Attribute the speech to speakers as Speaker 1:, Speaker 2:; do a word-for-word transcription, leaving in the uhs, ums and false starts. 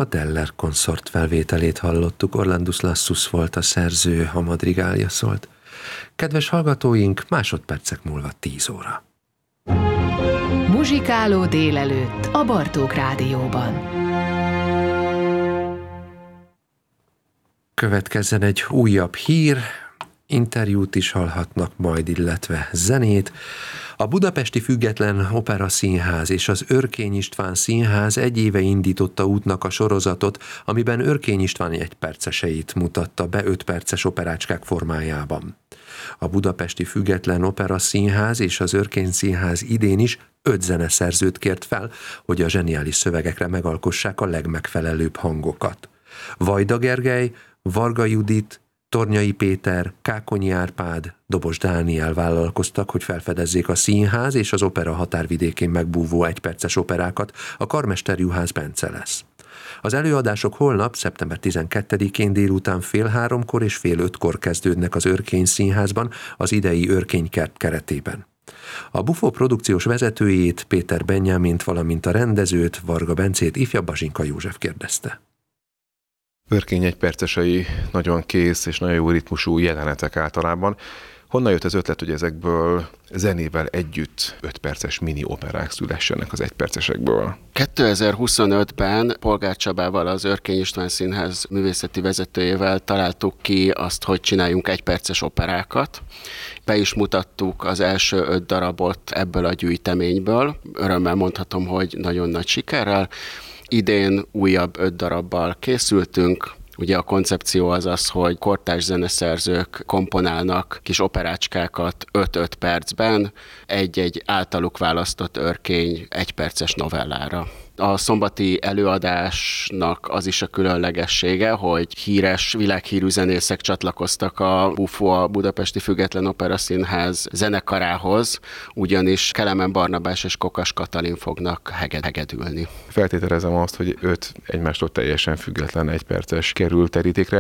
Speaker 1: A Deller konszort felvételét hallottuk, Orlandus Lassus volt a szerző, a madrigálja szólt. Kedves hallgatóink, másodpercek múlva tíz óra.
Speaker 2: Muzsikáló délelőtt a Bartók Rádióban.
Speaker 1: Következzen egy újabb hír, interjút is hallhatnak majd, illetve zenét. A Budapesti Független Opera Színház és az Örkény István Színház egy éve indította útnak a sorozatot, amiben Örkény István egyperceseit mutatta be öt perces operácskák formájában. A Budapesti Független Opera Színház és az Örkény Színház idén is öt zeneszerzőt kért fel, hogy a zseniális szövegekre megalkossák a legmegfelelőbb hangokat. Vajda Gergely, Varga Judit, Tornyai Péter, Kákonyi Árpád, Dobos Dániel vállalkoztak, hogy felfedezzék a színház és az opera határvidékén megbúvó egyperces operákat, a Karmester Juhász Bence lesz. Az előadások holnap, szeptember tizenkettedikén délután fél háromkor és fél ötkor kezdődnek az Örkény Színházban, az idei Örkénykert keretében. A Bufó produkciós vezetőjét, Péter Benyámint, valamint a rendezőt, Varga Bencét ifjabb Bazsinka József kérdezte.
Speaker 3: Örkény egypercesei nagyon kész és nagyon jó ritmusú jelenetek általában. Honnan jött az ötlet, hogy ezekből zenével együtt öt perces mini operák szülessenek az egypercesekből?
Speaker 4: kétezer-huszonötben Polgár Csabával, az Örkény István Színház művészeti vezetőjével találtuk ki azt, hogy csináljunk egyperces operákat. Be is mutattuk az első öt darabot ebből a gyűjteményből. Örömmel mondhatom, hogy nagyon nagy sikerrel. Idén újabb öt darabbal készültünk. Ugye a koncepció az az, hogy kortárs zeneszerzők komponálnak kis operácskákat öt-öt percben egy-egy általuk választott örkény egyperces novellára. A szombati előadásnak az is a különlegessége, hogy híres, világhírű zenészek csatlakoztak a Bufó, a Budapesti Független Opera Színház zenekarához, ugyanis Kelemen Barnabás és Kokas Katalin fognak hegedülni.
Speaker 3: Feltételezem azt, hogy öt egymástól teljesen független egyperces kerül terítékre.